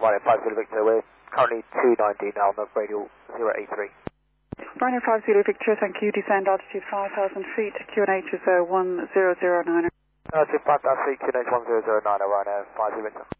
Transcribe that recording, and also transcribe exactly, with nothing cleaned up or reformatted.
Ryanair five zero Victor, we're currently two ninety now on the radial zero eight three. Ryanair five zero Victor, thank you. Descend altitude five thousand feet. Q N H is uh, one zero zero nine. Altitude five thousand feet, Q N H one zero zero nine, Ryanair five zero Victor.